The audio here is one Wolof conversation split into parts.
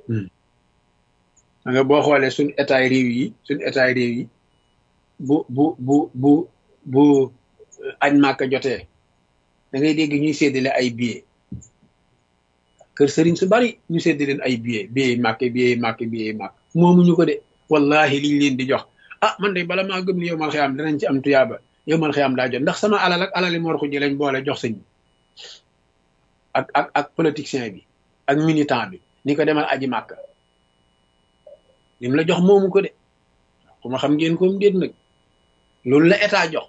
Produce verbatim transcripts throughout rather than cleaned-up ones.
da nga boo xoolee suñ état réew yi suñ état réew yi bu bu bu bu bu añ màkka jotee da ngay dégg ñuy séddale ay billets kër sëriñ su bari ñu séddale leen ay billets billets màkk billets màkk billets màkk moomuñu ko de wallahi liñ leen di jox ah man de bala maa gëm ni yow mal xiyaam danañ ci am tuyaaba yow mal xiyaam daa jot ndax sama alal ak alali Mor Xuji lañ boole jox sëñ bi ak ak ak politicien bi ak militant bi ni ko demal aji màkk lim la jox moomu ko de ku ma xam ngeen ko mu déet nag loolu la état jox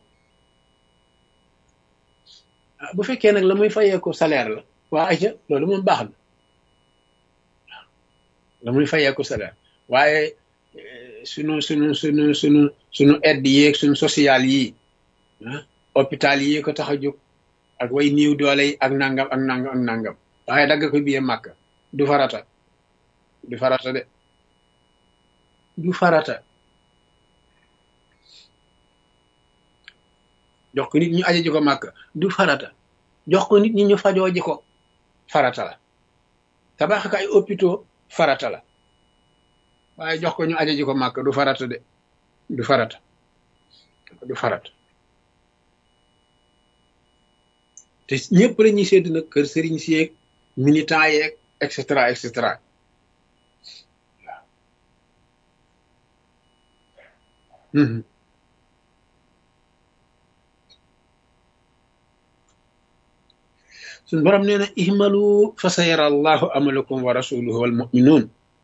bu fekkee nag la muy fayee ko salaire la waa aca loolu moom baax na la muy fayee ko salaire waaye sunu sunu sunu sunu sunu aide yeeg sunu social yi ah hôpital yi ko tax a jóg ak way niiw doole yi ak nangam ak nangam ak nangam waaye dagg ko biye màkk du farata du farata de du farata jox ko nit ñu aje ji ko màkk du farata jox ko nit ñi ñu fajoo ji ko farata la tabax ko ay hôpitaux farata la waaye jox ko ñu aje ji ko màkk du farata de du farata du farata te ñëpp la ñuy sédd nag kër sëriñ si yeeg militant yeeg et cetera et cetera waaw suñ borom nee na ihmalu fa sa yara allahu amalakum wa rasuluhu wal muminuun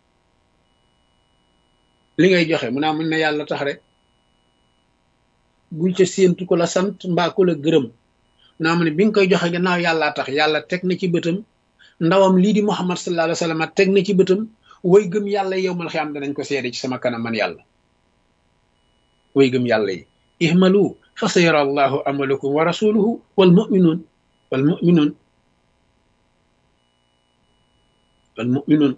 li ngay joxe mu naa mun na yàlla tax rek bul ca séentu ko la sant mbaa ko la gërëm naa mu ne bi nga koy joxe gannaaw yàllaa tax yàlla teg na ci bëtam ndawam lii di muhammad sallallahu alayhi wa sallam teg na ci bëtam way gëm yàlla yowmal xiyaam danañ ko seede ci sama kanam man yàlla way gëm yàlla yi ihmalu fa sa yara allahu amalakum wa rasuluhu wal muminuun wal muminuun wal muminuun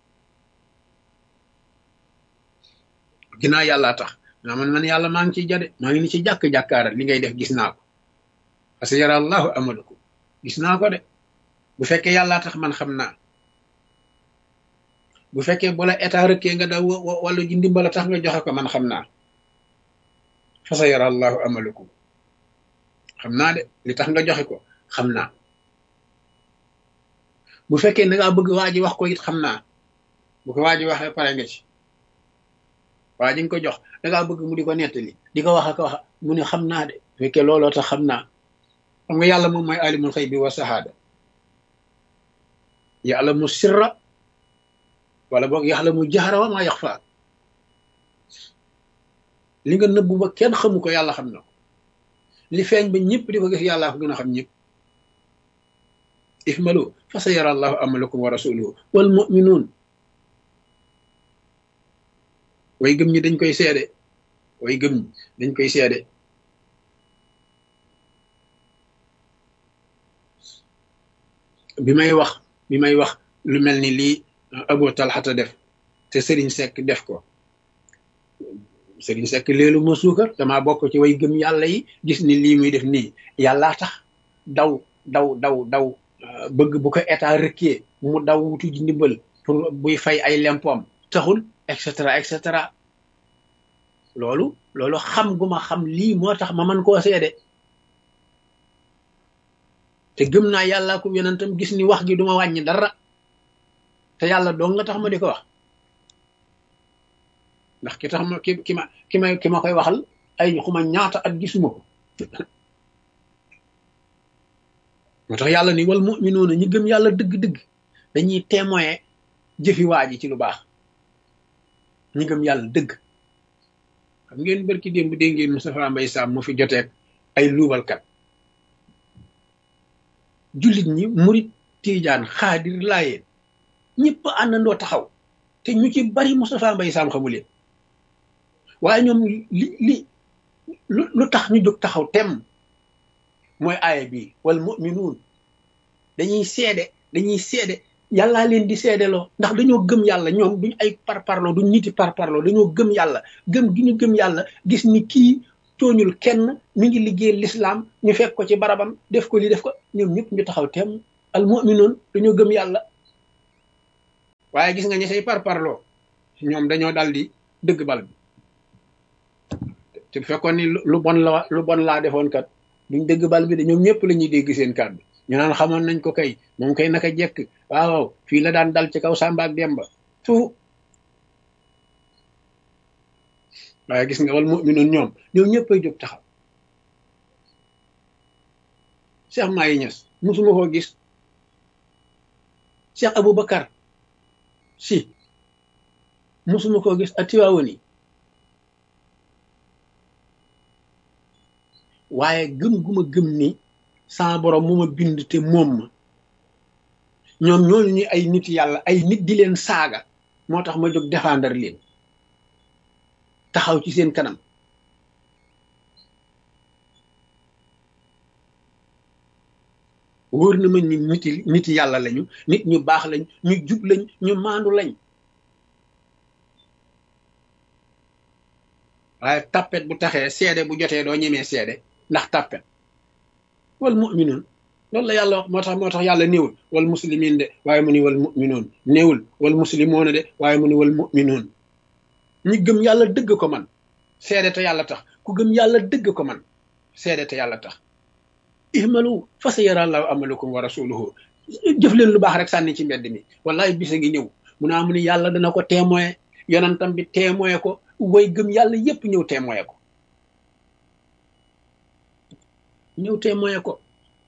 ginnaaw yàllaa tax naa man man yàlla maa ngi ciy jade maa ngi ni ci jàkk-jàkkaaral li ngay def gis naa ko parce que yara allahu amalakum gis naa ko de bu fekkee yàllaa tax man xam naa bu fekkee bu la état rëkkee nga daw wala ji ndimbala tax nga joxe ko man xam naa fa sa yara allahu amalakum xam naa de li tax nga joxe ko xam naa bu fekkee da ngaa bëgg waa ji wax ko it xam naa bu ko waa ji waxee pare nga ci waa ji nga ko jox da ngaa bëgg mu di ko nettali di ko wax ak wax mu ne xam naa de bu fekkee looloo tax xam naa xam nga yàlla moom mooy alimul xëy bi wa sahaada yàlla mu sirra wala boog yàlla mu jaxara wa maa yaxfa li nga nëbbu ba kenn xamu ko yàlla xam na ko li feeñ ba ñëpp di ko gis yàllaa ko gën a xam ñëpp ihmalu fa sa yara allahu amalakum wa rasuluhu wal muminuun way gëm ñi dañ koy seede way gëm ñi dañ koy seede bi may wax bi may wax lu mel ni lii Abu Talhata def te Serigne Seck def ko Serigne Seck léelu ma suukar damaa bokk ci way gëm yàlla yi gis ni lii muy def nii yàllaa tax daw daw daw daw bëgg bu ko état rëkkee mu daw wutu ji ndimbal pour buy fay ay lempoom taxul et cetera et cetera loolu loolu xam gu ma xam lii moo tax ma mën koo seede te gëm naa yàlla ko yonentam gis ni wax gi duma wàññi dara te yàlla dong nga tax ma di ko wax ndax ki tax ma ki ki ma ki may ki ma koy waxal ay xuma ñaata at gisuma ko moo tax yàlla ni wal mu'minuuna ñi gëm yàlla dëgg-dëgg dañuy témoin jëfi waa ji ci lu baax ñi gëm yàlla dëgg xam ngeen barki démb dégg ngeen Moustapha Mbaye Sam mu fi joteeg ay luubalkat jullit ñi murit tiijaan xaadir laayeen ñëpp àndandoo taxaw te ñu ci bari Moustapha Mbaye Sam xamu leen waaye ñoom li li lu tax ñu jóg taxaw tem mooy aaya bi wal mu'minuun dañuy seede dañuy seede yàllaa leen di seedeloo ndax dañoo gëm yàlla ñoom duñ ay parparloo duñ niti parparloo dañoo gëm yàlla gëm gi ñu gëm yàlla gis ni kii tooñul kenn mi ngi liggéey lislaam ñu fekk ko ci barabam def ko li def ko ñoom ñëpp ñu taxaw teem al mu'minuun dañoo gëm yàlla waaye gis nga ñi say par parloo ñoom dañoo dal di dëgg bal bi te bu fekkoon ni lu bon la lu bon laa defoon kat duñ dëgg bal bi de ñoom ñëpp la ñuy dégg seen kàddu ñu naan xamoon nañ ko kay moom kay naka jekk waaw fii la daan dal ci kaw Samba ak Demba tout waaye gis nga wal mu'minuun ñoom ñoom ñëpp ay jóg taxaw Cheikh Mahi Niass musuma koo gis Cheikh Aboubacar si musuma koo gis a Tiwaawani waaye gëm gu ma gëm ni sama borom mu ma bind te moom ma ñoom ñooñu ñu ay nit yàlla ay nit di leen saaga moo tax ma jóg défendre leen taxaw ci seen kanam wóor na ma ni nit nit yàlla lañu nit ñu baax lañ ñu jub lañ ñu maandu lañ waaye tappet bu taxee seede bu jotee doo ñemee seede ndax tappet wal mu'minuun loolu la yàlla wax moo tax moo tax yàlla néewul wal muslimiin de waaye mu ni wal mu'minuun néewul wal muslimoona de waaye mu ni wal mu'minuun ñi gëm yàlla dëgg ko man seede te yàlla tax ku gëm yàlla dëgg ko man seede te yàlla tax ihmalu fa sayarallahu amalukum wa rasuluhu jëf leen lu baax rek sànni ci mbedd mi wallahi bisa ngi ñëw mu naa mu ni yàlla dana ko témoin yonentam bi témoin ko way gëm yàlla yépp ñëw témoin ko ñëw témoin ko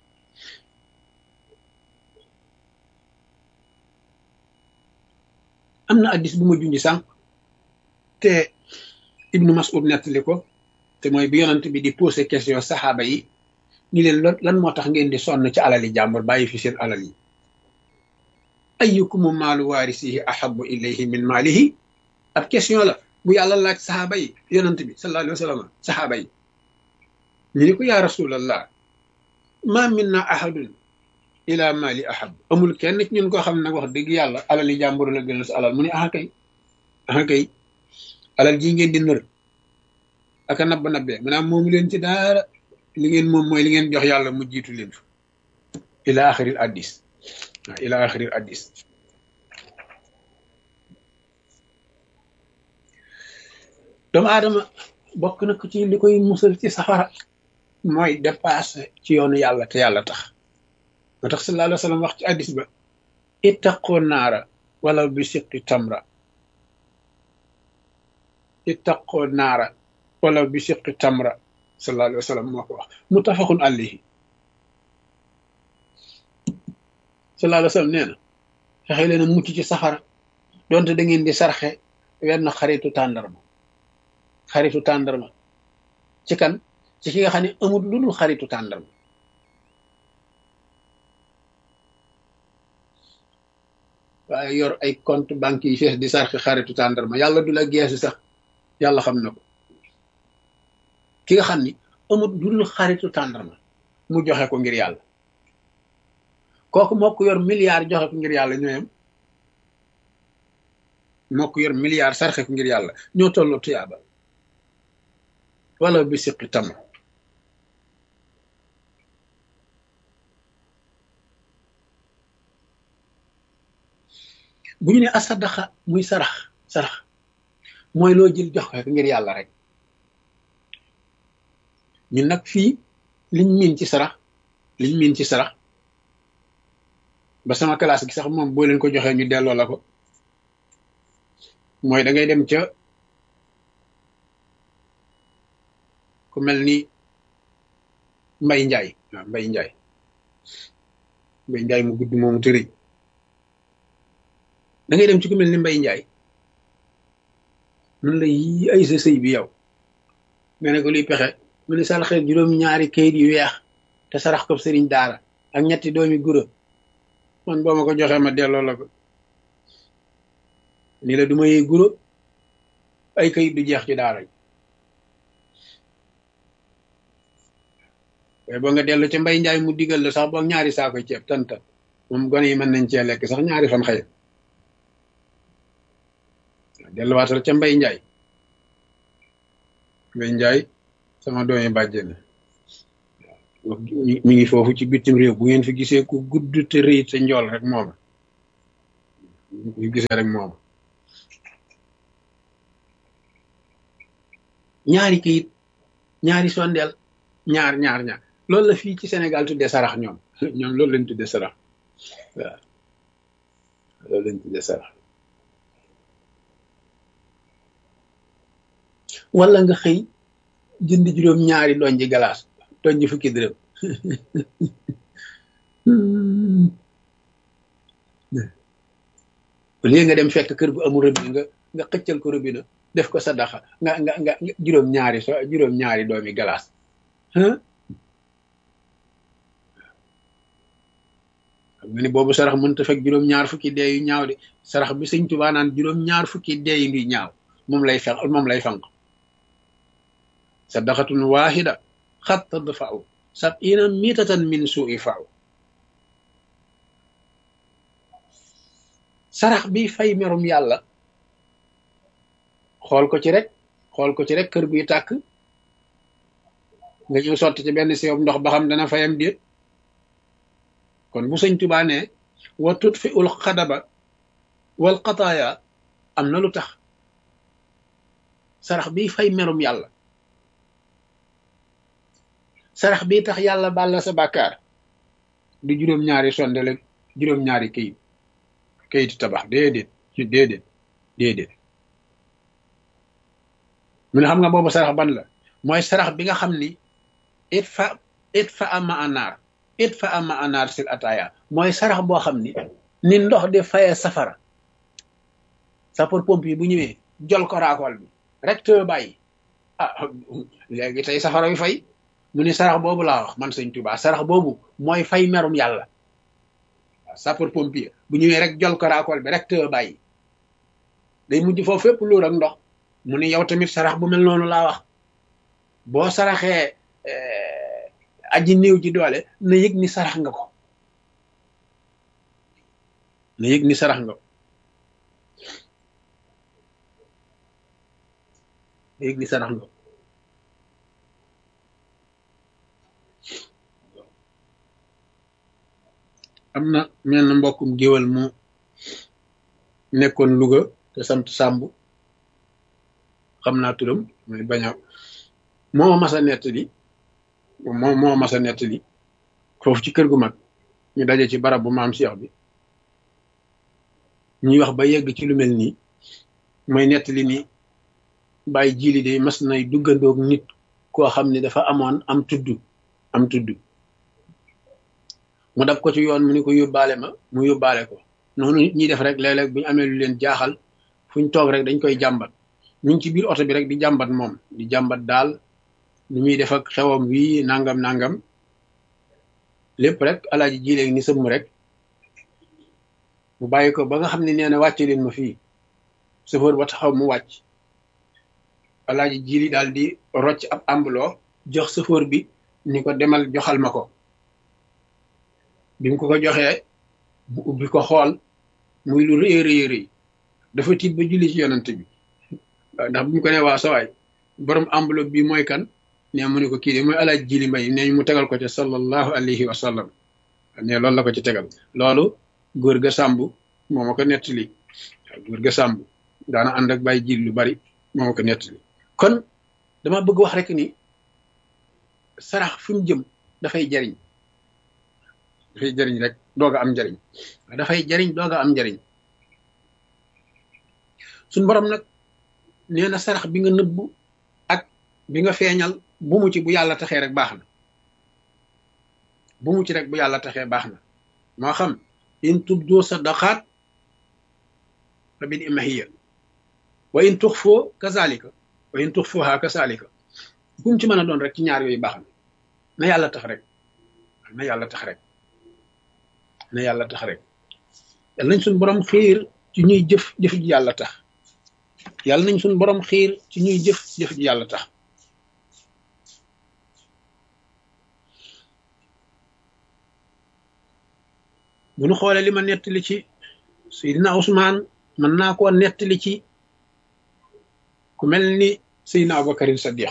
am na addis bu ma junji sànq te ibnu Mas'ud nettali ko te mooy bi yonent bi di posé question saxaaba yi ni leen lan moo tax ngeen di sonn ci alali jàmbur bàyyi fi seen alal yi ayyukumu maalu waarisihi ahabbu ilayhi min maalihi ab question la bu yàlla laaj saxaaba yi yonent bi sallallahu alayhi wa sallam saxaaba yi ñu ni ko yaa rasulallah ma minna ahadun ila mali ahab amul kenn ci ñun koo xam ne nag wax dëgg yàlla alal yi jàmbur la gën sa alal mu ne aha kay aha kay alal ji ngeen di nër aka nabba nabbee maanaam moomu leen ci daara li ngeen moom mooy li ngeen jox yàlla mu jiitu leen fa ila axiril addis waaw ila axiril addis doomu aadama bokk na ko ci li koy musal ci safara mooy dépassé ci yoonu yàlla te yàlla tax moo tax sallallahu alayhi wa sallam wax ci addis ba ittaqoo naara wala bi siqi tamra ittaqoo naara wala bi siqi tamra sallallahu alayhi wa sallam moo ko wax muttafaqun alayhi sallallahu alayhi wa sallam nee na fexe leen a mucc ci safara donte da ngeen di sarxe wenn xaritu tàndarma xaritu tàndarma ci kan ci ki nga xam ne amul lu dul xaritu tàndarma waaye yor ay compte banque yi fees di sarxi xaritu tàndarma yàlla du la geesu sax yàlla xam na ko ki nga xam ni amul lu dul xaritu tàndarma mu joxe ko ngir yàlla kooku moo ko yor milliard joxe ko ngir yàlla ñooyam moo ko yor milliard sarxe ko ngir yàlla ñoo tolloo tuyaaba wala bi siqi tam bu ñu ne asadaxa muy sarax sarax mooy loo jël jox ko ngir yàlla rek ñun nag fii liñ miin ci sarax liñ miin ci sarax ba sama classe gi sax moom boo leen ko joxee ñu delloo la ko mooy da ngay dem ca ku mel ni Mbay Njaay waaw Mbay Njaay Mbay Njaay mu gudd moomu tëri da ngay dem ci ku mel ni Mbay Njaay mun la yi ay sa sëy bi yow nga ne ko luy pexe mu ne saraxe juróomi ñaari kayit yu weex te sarax ko sëriñ daara ak ñetti doomi gura man boo ma ko joxee ma delloo la ko ni la du ma yee gura ay kayit du jeex ci daara yi waaye boo nga dellu ci Mbay Njaay mu digal la sax boog ñaari saako ceeb tantan moom gone yi mën nañ cee lekk sax ñaari fan xëy delluwaatal ca Mbay Njaay Mbay Njaay sama doomi bàjjen mi ngi foofu ci bitim réew bu ngeen fi gisee ku gudd te rëy te njool rek moom ñu gisee rek moom ñaari kayit ñaari sondeel ñaar ñaar ñaar loolu la fii ci Sénégal tuddee sarax ñoom ñoom loolu lañ tuddee sarax waaw loolu lañ tuddee sarax wala nga xëy jënd juróom ñaari doñ ji galaas doñ ji fukki dërëm léegi nga dem fekk kër gu amul robinet nga nga xëccal ko robinet def ko sadaxa nga nga nga juróom ñaari so juróom ñaari doomi galaas xam nga ni boobu sarax mënta fekk juróom ñaar fukki dee yu ñaaw de sarax bi sëñ Tuubaa naan juróom ñaar fukki dee yu ñaaw moom lay fex moom lay fanq sadaxatun waahida xat tadfa'u sab'ina mitatan min su'i fa'u sarax bi fay merum yàlla xool ko ci rek xool ko ci rek kër guy tàkk nga ñëw sotti ci benn siyob ndox ba xam dana fayam déet kon bu sëñ Tuubaa ne wa tutfi ul xadaba wal qataaya am na lu tax sarax bi fay merum yàlla sarax bi tax yàlla baal la sa bàkkaar du juróom-ñaari sondele juróom-ñaari kayit kayitu tabax déedéet déedéet déedéet mu ne xam nga boobu sarax ban la mooy sarax bi nga xam ni it fa it fa ama anaar it fa ama anaar sil ataaya mooy sarax boo xam ni ni ndox di faye safara sapeur pompier bu ñëwee jol ko raakool bi rek te bàyyi ah léegi tey safara yu fay mu ni sarax boobu laa wax man sëñ Tuubaa sarax boobu mooy fay merum yàlla waaw sapeur pompier bu ñëwee rek jol ko raakool bi rek te bàyyi day mujj foofu fépp luur ak ndox mu ni yow tamit sarax bu mel noonu laa wax boo saraxee aji néew ji doole na yëg ni sarax nga ko na yëg ni sarax nga ko na yëg ni sarax nga ko am na menn mbokkum géwal mu nekkoon Louga te sant Sàmb xam naa turam mooy bañ a moo mas a nettali moo moo mas a nettali foofu ci kër gu mag ñu daje ci barab bu maam Cheikh bi ñuy wax ba yegg ci lu mel nii mooy nettali ni bàyyi jiili de mas nay duggandoog nit koo xam ne dafa amoon am tudd am tudd mu dab ko ci yoon mu ni ko yóbbaale ma mu yóbbaale ko noonu nit ñi def rek léeg-léeg bu ñu amee lu leen jaaxal fu ñu toog rek dañ koy jàmbat ñu ngi ci biir oto bi rek di jàmbat moom di jàmbat daal ni muy def ak xewam wii nangam nangam lépp rek alaaji jiileeg ni sëmm rek mu bàyyi ko ba nga xam ne nee na wàcce leen ma fii chauffeur ba taxaw mu wàcc alaaji jiili daal di rocc ab ambuloo jox chauffeur bi ni ko demal joxal ma ko bi mu ko ko joxee bu ubbi ko xool muy lu rëy rëy rëy dafa tiit ba julli ci yonante bi ndax bu ñu ko ne waa sawaay borom enveloppe bi mooy kan ne mu ne ko kii de mooy alaaj jili mbay ne mu tegal ko ci sallallahu alayhi wa sallam ne loolu la ko ci tegal loolu góor ga sàmb moo ma ko nettali góor ga sàmb daana ànd ak bàyyi jil lu bari moo ma ko nettali kon dama bëgg wax rek ni sarax fi mu jëm dafay jariñ dafay jariñ rek dooga am njariñ dafay jariñ dooga am njariñ suñ borom nag nee na sarax bi nga nëbbu ak bi nga feeñal bu mu ci bu yàlla taxee rek baax na bu mu ci rek bu yàlla taxee baax na moo xam in tubdu sadaqaat fa bil imahiya wa in tuxfoo kazalika wa in tuxfuha kazalika bu mu ci mën a doon rek ci ñaar yooyu baax na na yàlla tax rek na yàlla tax rek na yàlla tax rek yàlla nañ suñ borom xiir ci ñuy jëf jëf ji yàlla tax yàlla nañ suñ borom xiir ci ñuy jëf jëf ji yàlla tax bu ñu xoolee li ma nettali ci Seydina Ousmane mën naa koo nettali ci ku mel ni Seydina Aboubacarin Sadiq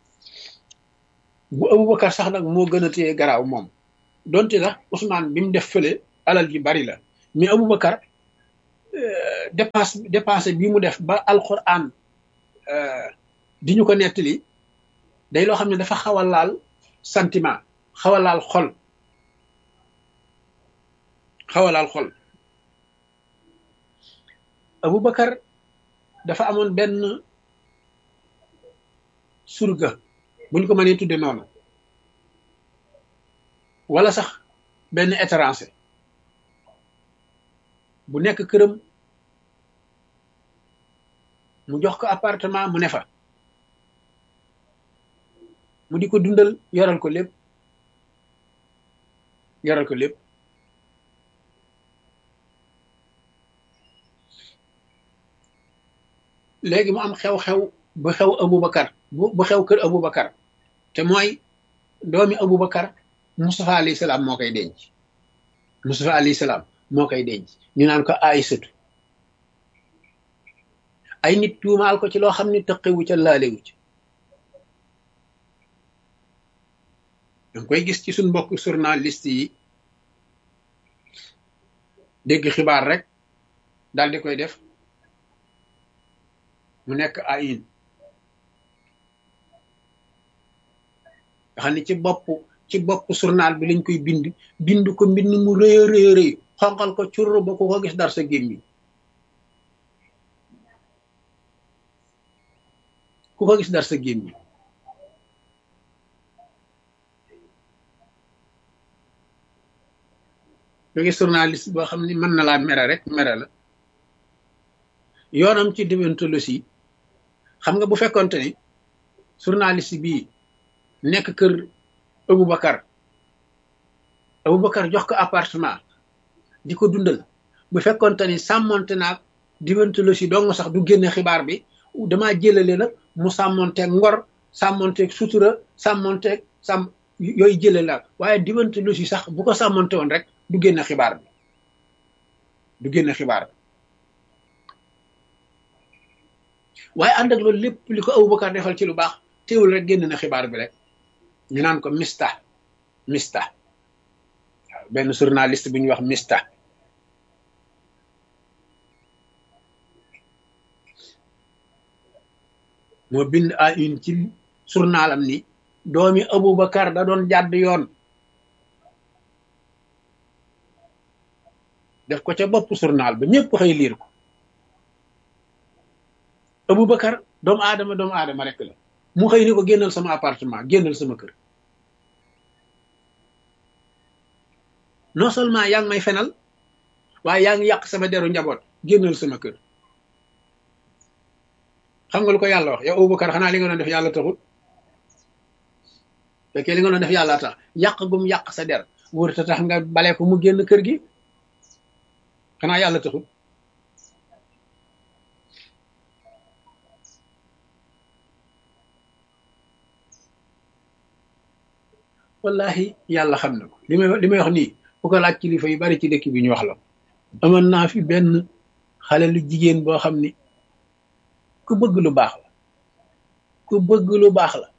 bu Aboubacar sax nag moo gën a téye garaaw moom donte sax Ousmane bi mu def fële alal ji bari la mais Aboubacar dépense dépense bi mu def ba alquran di ñu ko nettali day loo xam ne dafa xaw a laal sentiment xaw a laal xol xaw a laal xol Aboubacar dafa amoon benn surga buñ ko mënee tudde noonu wala sax benn étranger bu nekk këram mu jox ko appartement mu ne fa mu di ko dundal yoral ko lépp yoral ko lépp léegi mu am xew-xew bu xew Aboubacar bu bu xew kër Aboubacar te mooy doomi Aboubacar Moustapha alayhi salaam moo koy denc Moustapha alayhi salaam moo koy denc ñu naan ko Aysatu ay nit tuumaal ko ci loo xam ne tëqewu ca laalewu ci danga koy gis ci suñ mbokk journaliste yi dégg xibaar rek daal di koy def mu nekk ayin nga xam ne ci bopp ci bopp journal bi lañ koy bind bind ko mbind mu rëy a rëy rëy xonqal ko curr ba ku ko gis dar sa gémmiñ ku ko gis dar sa gémmiñ nga gis journaliste boo xam ne mën na laa mere rek mere la yoonam ci déontologie xam nga bu fekkonte ni journaliste bii nekk kër Aboubacar Aboubacar jox ko appartement di ko dundal bu fekkonte ni sàmmonte naag déontologie dong sax du génne xibaar bi damaa jëlale nag mu sàmmonteeg ngor sàmmonteeg sutura sàmmonteeg sàmm yooyu jëlale la waaye déontologie sax bu ko sàmmonte woon rek du génne xibaar bi du génne xibaar bi waaye ànd ak loolu lépp li ko Aboubacar defal ci lu baax teewul rek génn na xibaar bi rek ñu naan ko mista mista waaw benn journaliste bu ñuy wax mista moo bind à une ci journalam ni doomi Aboubacar da doon jàdd yoon def ko ca bopp journal ba ñëpp xëy liir ko Aboubacar doomu aadama doomu aadama rek la mu xëy ni ko génnal sama appartement génnal sama kër non seulement yaa ngi may fenal waaye yaa ngi yàq sama deru njaboot génnal sama kër xam nga lu ko yàlla wax yow Aboubacar xanaa li nga doon def yàlla taxul fekkee li nga doon def yàlla tax yàq gum yàq sa der wóor ta tax nga bale ko mu génn kër gi xanaa yàlla taxul wallahi yàlla xam na ko li may li may wax nii bu ko laaj kilifa yu bari ci dëkk bi ñu wax la amoon naa fi benn xale lu jigéen boo xam ni ku bëgg lu baax la ku bëgg lu baax la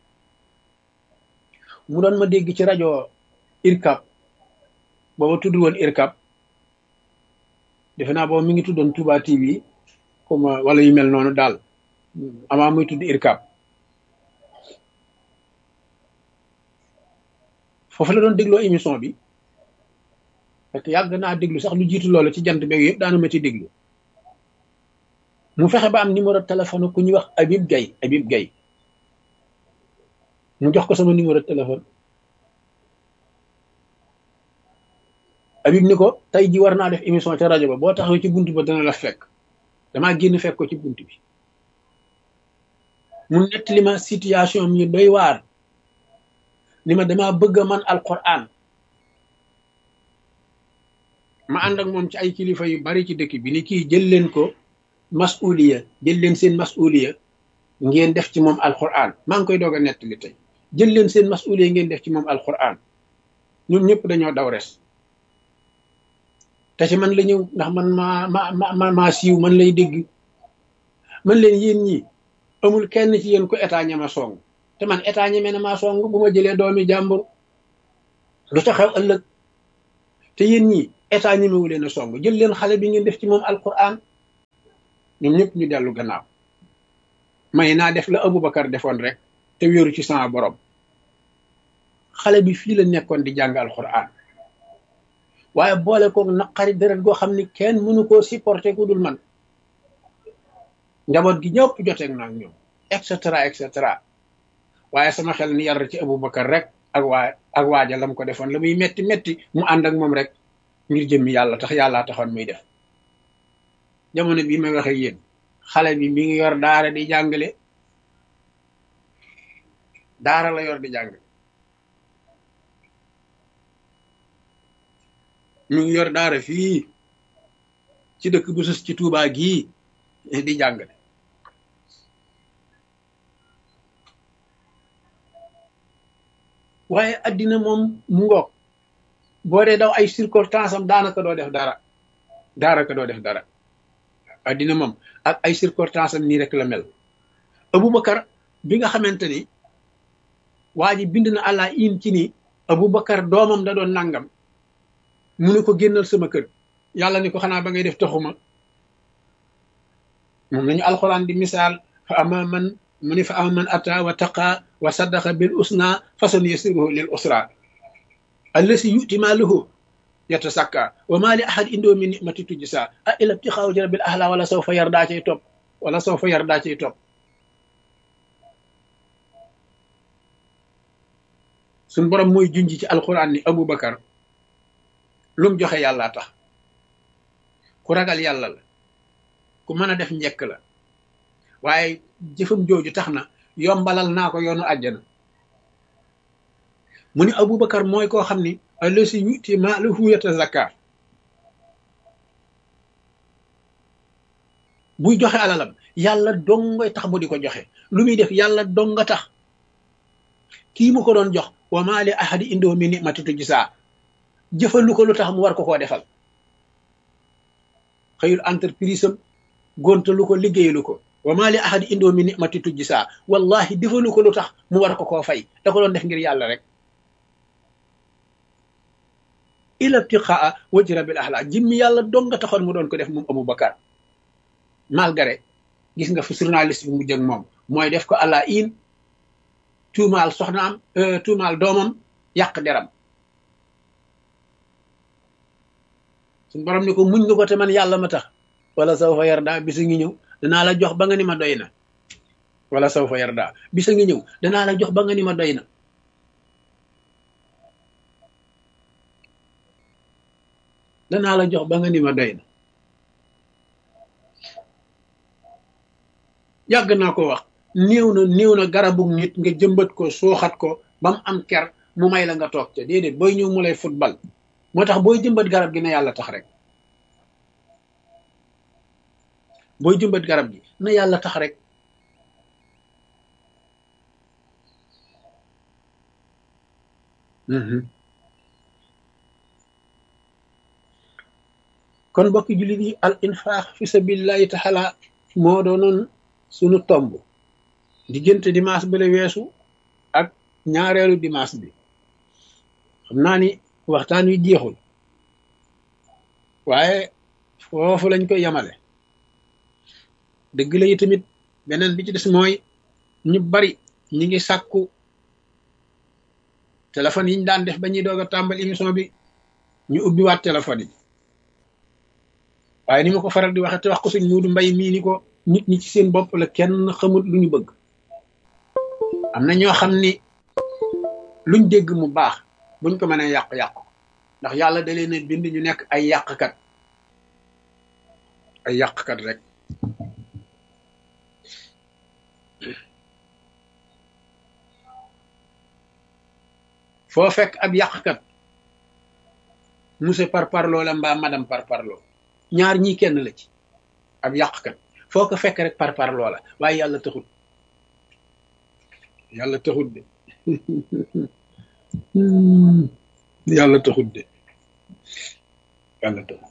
mu doon ma dégg ci rajo IRCAP booba tudd woon IRCAP defe naa booba mi ngi tuddoon Touba T V comme wala yu mel noonu daal amaa muy tudd IRCAP foofu la doon dégloo émission bi parce que yàgg naa déglu sax lu jiitu loolu ci jant beeg yëpp daana ma ci déglu mu fexe ba am numéro téléphone ku ñuy wax Habib Gaye Habib Gaye mu jox ko sama numéro téléphone Habib ni ko tey ji war naa def émission ca rajo ba boo taxaw ci bunt ba dana la fekk damaa génn fekk ko ci bunt bi mu nettali ma situation mi doy waar ni ma damaa bëgg a man alquran ma ànd ak moom ci ay kilifa yu bari ci dëkk bi ni kii jël leen ko masuliya jël leen seen masuliya ngeen def ci moom alquran maa ngi koy doog a nettali tey jël leen seen masuliya ngeen def ci moom alquran ñun ñëpp dañoo daw res te ci man la ñëw ndax man maa ma ma maa siiw man lay dégg man leen yéen ñi amul kenn ci yéen ko état ñama song te man état ñeme na maa song bu ma jëlee doomi jàmbur lu ta xew ëllëg te yéen ñi état ñemewu leen a song jël leen xale bi ngeen def ci moom alquran ñoom ñëpp ñu dellu gannaaw may naa def la Aboubacar defoon rek te wéeru ci sama borom xale bi fii la nekkoon di jàng alquran waaye boole koog naqari deret goo xam ni kenn mënu koo supporter ku dul man njaboot gi ñëpp joteeg naa ñoom et cetera et cetera waaye sama xel ni yar ci Aboubacar rek ak waa ak waaja lam ko defoon la muy metti metti mu ànd ak moom rek ngir jëmmi yàlla tax yàllaa taxoon muy def jamono bii may waxe yéen xale bi mi ngi yor daara di jàngale daara la yor di jàngale mi ngi yor daara fii ci dëkk bu sës ci Tuubaa gii di jàngale waaye addina moom mu ngoog boo dee daw ay circonstance am daanaka doo def dara daanaka doo def dara addina moom ak ay circonstance am nii rek la mel Aboubacar bi nga xamante ni waa ji bind na àlla in ci ni Aboubacar doomam da doon nangam mu ne ko génnal sama kër yàlla ni ko xanaa ba ngay def taxuma moom nañu alxuraan di misaal fa ama man mu ni fa ama man ata wa taqa wa saddaqa bil usna fasan yasiruhu lil usra allasi yuti maalahu yatasakka wa ma li ahad indoo min nimati tujsa a ila ibtixaaw rabbil ahla wala sawfa yardaa cay topp wala sawfa yardaa cay topp suñ borom mooy junj ci alxuraan ni Aboubacar lu mu joxe yàlla tax ku ragal yàlla la ku mën a def njëkk la waaye jëfam jooju tax na yombalal naa ko yoonu àjjana mu ni Aboubacar mooy koo xam ni allasi yuti maalahu yatazakka buy joxe alalam yàlla dongoy tax mu di ko joxe lu muy def yàlla donga tax kii mu ko doon jox wa maa li ahadi indoo min nimati tujzaa jëfalu ko lu tax mu war ko koo defal xëyul entreprise am gontalu ko liggéeyalu ko wa maa li ahadi indoo min nimati tujzaa wallahi defalu ko lu tax mu war ko koo fay da ko doon def ngir yàlla rek ila ibtiqaa wajhi rabbil ahla jimmi yàlla dong nga taxoon mu doon ko def moom Aboubacar malgré gis nga fu journaliste bi mu jëg moom mooy def ko àlla in tuumaal soxnaam tuumaal doomam yàq deram suñ borom ni ko muñ nga ko te man yàlla ma tax wala sawfa yarda bisa ngi ñëw danaa la jox ba nga ni ma doy na wala sawfa yarda bisa ngi ñëw danaa la jox ba nga ni ma doy na danaa la jox ba nga ni ma doy na yàgg naa ko wax néew na néew na garabu nit nga jëmbat ko sooxat ko ba mu am ker mu may la nga toog ca déedéet booy ñëw mu lay football moo tax booy jëmbat garab gi na yàlla tax rek booy jëmbat garab gi na yàlla tax rek kon mbokki jullit yi al infaq fi sabilillahi taala moo doonoon sunu tomb diggante dimanche bi la weesu ak ñaareelu dimanche bi xam naa ni waxtaan wi jeexul waaye foofu lañ koy yamale dëgg la yi tamit beneen bi ci des mooy ñu bari ñi ngi sàkku téléphone yi ñu daan def ba ñuy doog a tàmbali émission bi ñu ubbiwaat téléphone yi waaye ni ma ko faral di waxe te wax ko suñ Muudu Mbay mii ni ko nit ñi ci seen bopp la kenn xamut lu ñu bëgg am na ñoo xam ni luñ dégg mu baax buñ ko mënee yàq-yàq ndax yàlla da leen a bind ñu nekk ay yàqkat ay yàqkat rek foo fekk ab yàqkat monsieur par parloo la mbaa madame par parloo ñaar ñii kenn la ci ab yàqkat foo ko fekk rek par parloo la waaye yàlla taxut yàlla taxut de yàlla taxut de yàlla taxut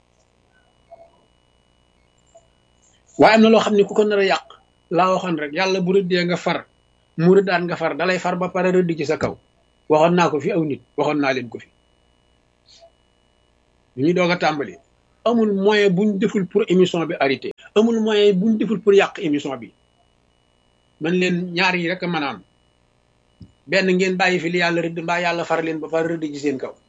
waaye am na loo xam ne ku ko nar a yàq laa waxoon rek yàlla bu rëddee nga far mu rëddaan nga far dalay far ba pare rëdd ci sa kaw waxoon naa ko fi aw nit waxoon naa leen ko fi bi ñu doog a tàmbali amul moyen buñ deful pour émission bi arrêté amul moyen buñ deful pour yàq émission bi man leen ñaar yi rek a mën a am benn ngeen bàyyi fi li yàlla rëdd mbaa yàlla far leen ba far rëdd ci seen kaw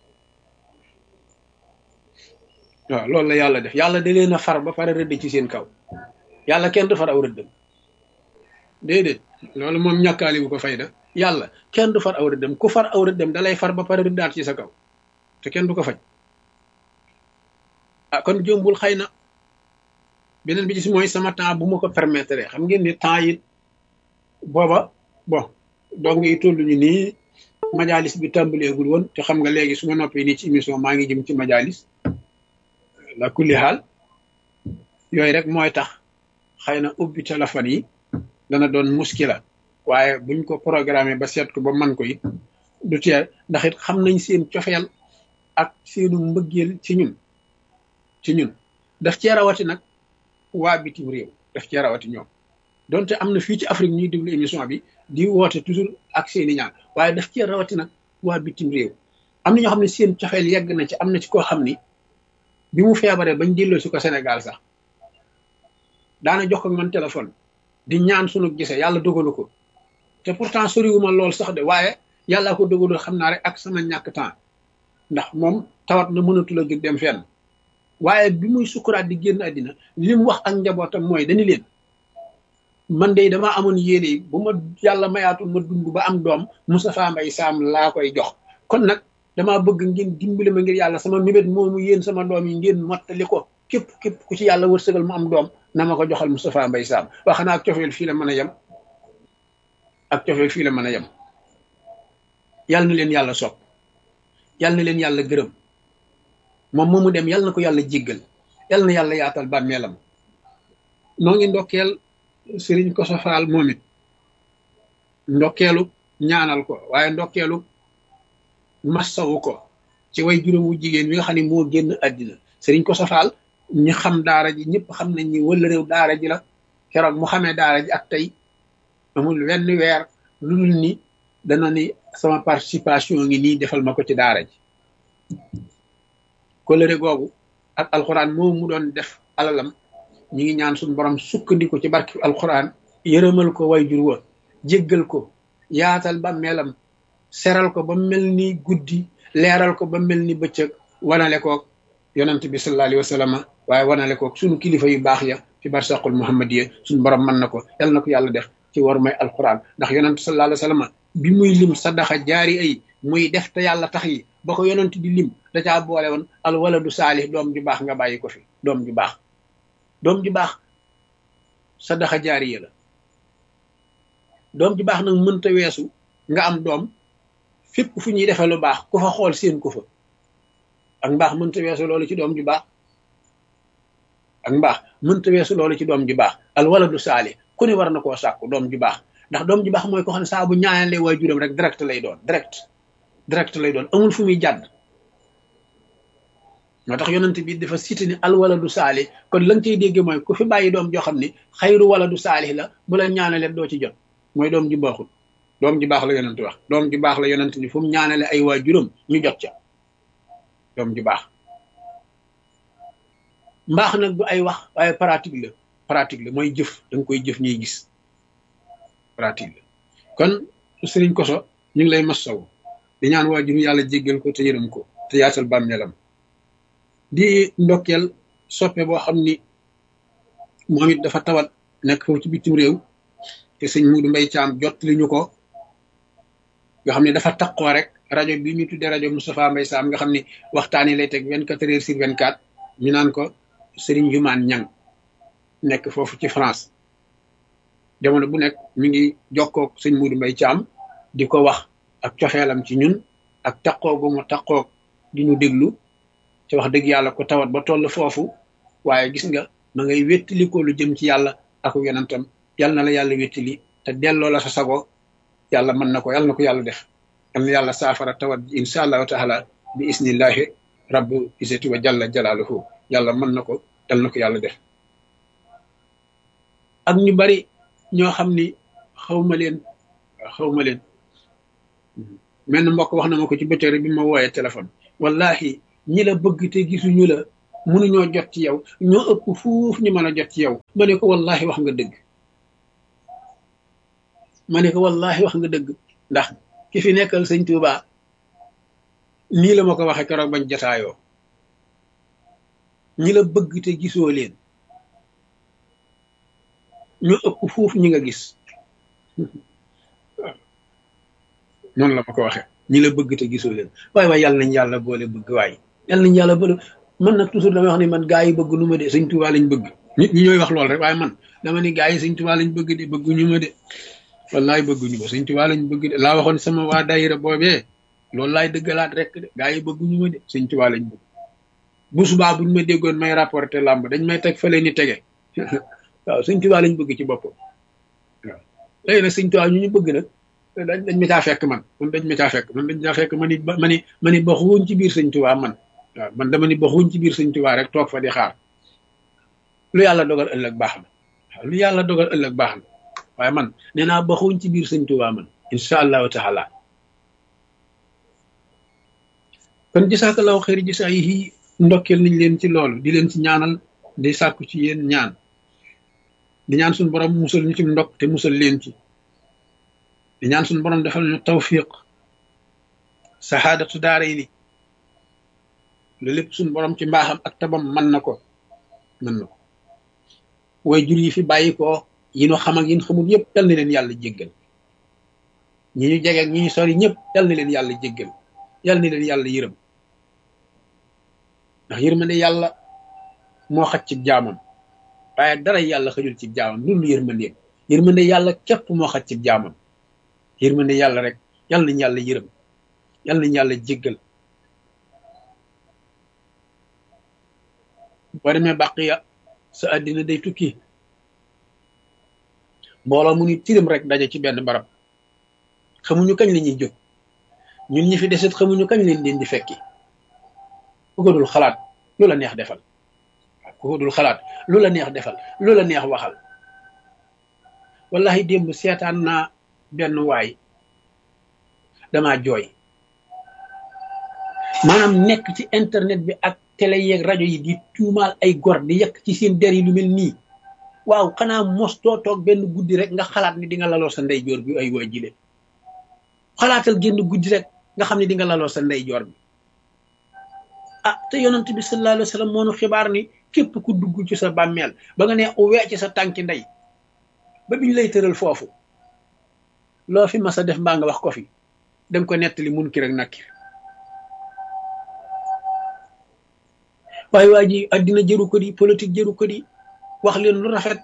waaw loolu la yàlla def yàlla da leen a far ba pare rëdd ci seen kaw yàlla kenn du far aw rëddam déedéet loolu moom ñàkkaali bu ko fayda yàlla kenn du far aw rëddam ku far aw rëddam da lay far ba pare rëddaat ci sa kaw te kenn du ko faj ah kon jombul xëy na beneen bi ci mooy sama temps bu ma ko permettre xam ngeen ni temps yi booba bon donc yi toll ñu nii majalis bi tàmbaleegul woon te xam nga léegi su ma noppee nii ci émission maa ngi jëm ci majalis la kulli xaal yooyu rek mooy tax xëy na ubbi téléphone yi dana doon muskila waaye buñ ko programmé ba seet ko ba man ko it du tee ndax it xam nañ seen cofeel ak seenu mbëggeel ci ñun ci ñun daf cee rawati nag waa bitim réew daf cee rawati ñoom donte am na fii ci Afrique ñuy déglu émission bi di woote toujours ak seeni ñaan waaye daf cee rawati nag waa bitim réew am na ñoo xam ne seen cofeel yegg na ci am na ci koo xam ni bi mu feebaree bañ delloo si ko Sénégal sax daana jox ko man téléphone di ñaan sunu gisee yàlla dogalu ko te pourtant soriwuma lool sax de waaye yàllaa ko dogalu xam naa rek ak sama ñàkk temps ndax moom tawat na mënatul a jóg dem fenn waaye bi muy sukuraat di génn àddina li mu wax ak njabootam mooy dañu leen man de damaa amoon yéene yi bu ma yàlla mayaatul ma dund ba am doom Moustapha Mbaye Sam laa koy jox kon nag damaa bëgg ngeen dimbali ma ngir yàlla sama mébét moomu yéen sama doom yi ngeen mottali ko képp képp ku ci yàlla wërsëgal mu am doom na ma ko joxal Moustapha Mbaye Sam wax na ak cofeel fii la mën a yem ak cofeel fii la mën a yem yàlla na leen yàlla sopp yàlla na leen yàlla gërëm moom moomu dem yàlla na ko yàlla jéggal yàlla na yàlla yaatal bàmmeelam noo ngi ndokkeel Sëriñ Koso Faal moom it ndokkeelu ñaanal ko waaye ndokkeelu massawu ko ci way juróom wu jigéen wi nga xam ne moo génn àddina Sëriñ Koso Faal ñi xam daara ji ñëpp xam nañ ni wala réew daara ji la keroog mu xamee daara ji ak tey amul wenn weer lu dul ni dana ni sama participation ngi nii defal ma ko ci daara ji kolëre googu ak alxuraan moom mu doon def alalam ñi ngi ñaan suñu borom sukkandiku ci barki alxuraan yërëmal ko way jur wa jéggal ko yaatal ba melam seral ko ba mel ni guddi leeral ko ba mel ni bëccëg wanale koog yonent bi sallallahu alayhi wa sallam waaye wanale koog suñu kilifa yu baax ya fi barsaqul muhammadiya suñu borom mën na ko yal na ko yàlla def ci war may alxuraan ndax yonent sallallahu alayhi wa sallam bi muy lim sadaxa jaari ay muy def te yàlla tax yi ba ko yonent di lim da caa boole woon al waladu saalih doom ju baax nga bàyyi ko fi doom ju baax doom ju baax sadaxa jaariya la doom ju baax nag mënta weesu nga am doom fépp fu ñuy defee lu baax ku fa xool seen ko fa ak mbaax mënta weesu loolu ci doom ju baax ak mbaax mënta weesu loolu ci doom ju baax al waladu saalih ku ne war na koo sàkku doom ju baax ndax doom ju baax mooy ko xam ne saa bu ñaanalee waajuram rek direct lay doon direct direct lay doon amul fu muy jàdd moo tax yonent bi dafa cité ni al waladu saalih kon la nga cay dégge mooy ku fi bàyyi doom joo xam ni xayru waladu saalih la bu la ñaanalee doo ci jot mooy doom ji baaxul doom ji baax la yonent wax doom ji baax la yonent ni fu mu ñaanale ay waajuram ñu jot ca doom ji baax mbaax nag du ay wax waaye pratique la pratique la mooy jëf da nga koy jëf ñuy gis pratique la kon Sëriñ Koso ñu ngi lay massaw di ñaan waajur yàlla jéggal ko te yërëm ko te yaatal bàmmeelam di ndokkeel soppe boo xam ni moom it dafa tawat nekk foofu ci bitim réew te sëñ Muudu Mbay Caam jot li ñu ko nga xam ne dafa taqoo rek rajo bi ñu tuddee rajo Moustapha Mbay Sam nga xam ne waxtaan yi lay teg vingt quatre heures sur vingt quatre ñu naan ko Sëriñ Jumaan Ñang nekk foofu ci France jamono bu nekk mi ngi jokkoog sëñ Muudu Mbay Caam di ko wax ak coxeelam ci ñun ak taqoo gu mu taqoog di ñu déglu ci wax dëgg yàlla ko tawat ba toll foofu waaye gis nga ma ngay wéttali ko lu jëm ci yàlla ak yonentam yàlla na la yàlla wéttali te delloo la sa sago yàlla mën na ko yàlla na ko yàlla def yàlla na yàlla saafara tawat ji insha allahu taala bi isnillahi rabbu isati wa jalla jalaaluhu yàlla mën na ko yàlla na ko yàlla def ak ñu bari ñoo xam ni xawma leen xawma leen menn mbokk wax na ma ko ci bëccëg bi ma wooyee téléphone wallahi ñi la bëgg te gisuñu la mënuñoo jot ci yow ñoo ëpp fuuf ñu mën a jot ci yow. ma ne ko wallahi wax nga dëgg ma ne ko wallahi wax nga dëgg ndax ki fi nekkal sëñ Tuuba nii la ma ko waxee keroog bañ jotaayoo ñi la bëgg te gisoo leen ñoo ëpp fuuf ñi nga gis noonu la ma ko waxee ñi la bëgg te gisoo leen waaye waaye yàlla nañ yàlla boole bëgg waaye yàlla nañ yàlla boole man nag toujours dama wax ni man gaa yi bëgg nu ma de sëñ Tuuba lañ bëgg nit ñi ñooy wax lool rek waaye man dama ni gaa yi sëñ Tuuba lañ bëgg de bëgguñu ma de wallaay bëgguñu ma sëñ Tuuba lañ bëgg de laa waxoon sama waa daayira boobee loolu laay dëggalaat rek de gaa yi bëgguñu ma de sëñ Tuuba lañ bëgg bu subaa buñ ma déggoon may rapporté làmb dañ may teg fële ni tege waaw sëñ Tuuba lañ bëgg ci boppam waaw léegi nag sëñ Tuuba ñu ñu bëgg nag dañ dañ ma caa fekk man man dañ ma caa fekk man dañ caa fekk man it ba ma ni ma ni baxuñ ci biir sëñ Tuuba man waaw man dama ni baxuñ ci biir sëñ Tuuba rek toog fa di xaar lu yàlla dogal ëllëg baax na waaw lu yàlla dogal ëllëg baax na waaye man nee naa baxuñ ci biir sëñ Tuuba man incha allahu taala kon jasaakallaahu xayri jasaa yi ndokkeel nañ leen ci loolu di leen ci ñaanal di sàkku ci yéen ñaan di ñaan suñu borom musal ñu ci ndokk te musal leen ci di ñaan suñu borom defal ñu tawfiq saxaadatu daara yi ni loolu lépp suñu borom ci mbaaxam ak tabam mën na ko mën na ko way jur yi fi bàyyi ko yi ñu xam ak yi ñu xamul yëpp yal na leen yàlla jéggal ñi ñu jege ak ñi ñu sori ñëpp yal na leen yàlla jéggal yal na leen yàlla yërëm ndax yërmande yàlla moo xaj ci jaamam waaye dara yàlla xajul ci jaamam loolu yërmande yërmande yàlla képp moo xaj ci jaamam yërmande yàlla rek yal nañ yàlla yërëm yal nañ yàlla jéggal boo demee Baqiya sa àddina day tukki mbooloo mu ni tirim rek daje ci benn barab xamuñu kañ la ñuy jóg ñun ñi fi deset xamuñu kañ leen leen di fekki ku ko dul xalaat lu la neex defal ku ko dul xalaat lu la neex defal lu la neex waxal wallahi démb seetaan naa benn waay damaa jooy maanaam nekk ci internet bi ak télé yeeg rajo yi di tuumaal ay gor di yekk ci seen der yi lu mel nii waaw xanaa mos doo toog benn guddi rek nga xalaat ni di nga laloo sa ndeyjoor bi ay waa jile xalaatal génn guddi rek nga xam ne di nga laloo sa ndeyjoor bi ah te yonent bi sallallahu alayhi wa sallam moo nu xibaar ni képp ku dugg ci sa bàmmeel ba nga ne wee ci sa tànki ndey ba biñ lay tëral foofu loo fi mas a def mbaa nga wax ko fi danga ko nettali munkir ak nakir waaye waa ji addina jëru ko di politique jëru ko di wax leen lu rafet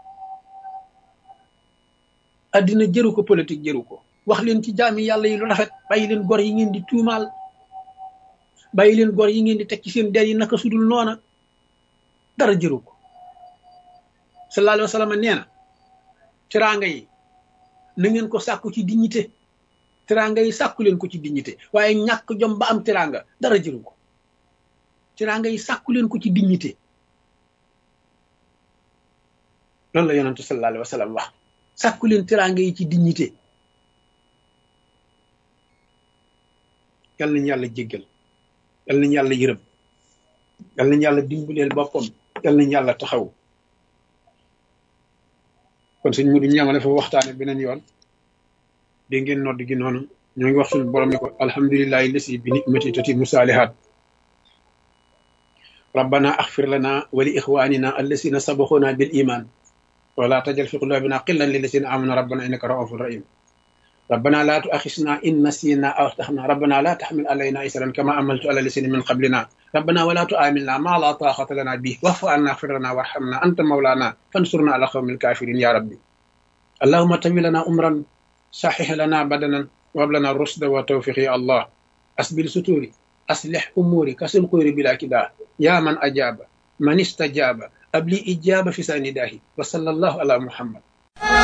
addina jëru ko politique jëru ko wax leen ci jaami yàlla yi lu rafet bàyyi leen gor yi ngeen di tuumaal bàyyi leen gor yi ngeen di teg ci seen der yi naka sudul noona dara jëru ko sallallahu alayhi wa sallam nee na teraanga yi na ngeen ko sàkku ci dignité teraanga yi sàkku leen ko ci dignité waaye ñàkk jom ba am teraanga dara jëru ko teraanga yi sàkku leen ko ci dignité loolu la yonentu sallallahu alayhi wa sallam wax sàkku leen teraanga yi ci dignité yal nañu yàlla jéggal yal nañu yàlla yërëm yal nañu yàlla dimbaleel boppam yal nañu yàlla taxaw kon sëñ mu duñu yamale fa waxtaane beneen yoon dégg ngeen nodd gi noonu ñoo ngi wax suñu borom ne ko alhamdulillahi lasi bi nicmati tatimu saalihaat rabbana axfir lana wa li ixwanina allasina sabaxuna bil iman wala tajal fi qulubina qillan lillasina amanu rabbana innaka raufur rahim ربنا لا تؤاخذنا إن نسينا أو أخطأنا ربنا لا تحمل علينا إسرا كما عملت على الذين من قبلنا ربنا ولا تؤاملنا ما لا طاقة لنا به واعف عنا واغفر لنا وارحمنا أنت مولانا فانصرنا على قوم الكافرين يا ربي اللهم طوي لنا عمرا صحح لنا بدنا وهب لنا الرشد والتوفيق يا الله أسبل ستوري أصلح أموري كسل قيري بلا كداه يا من أجاب من استجاب أبلي إجابة في سنداه وصلى الله على محمد